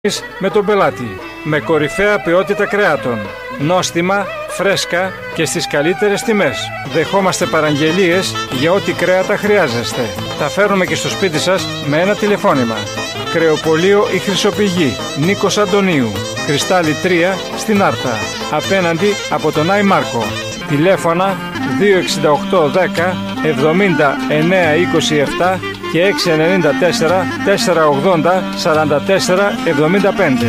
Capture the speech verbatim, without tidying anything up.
με τον πελάτη, με κορυφαία ποιότητα κρέατων, νόστιμα, φρέσκα και στις καλύτερες τιμές. Δεχόμαστε παραγγελίες για ό,τι κρέατα χρειάζεστε. Τα φέρνουμε και στο σπίτι σας με ένα τηλεφώνημα. Κρεοπωλείο η Χρυσοπηγή, Νίκος Αντωνίου, Κρυστάλλι τρία στην Άρτα, απέναντι από τον Άι Μάρκο. Τηλέφωνα δύο εξήντα οκτώ δέκα εβδομήντα εννέα είκοσι επτά και έξι εννιά τέσσερα τέσσερα ογδόντα σαράντα τέσσερα εβδομήντα πέντε.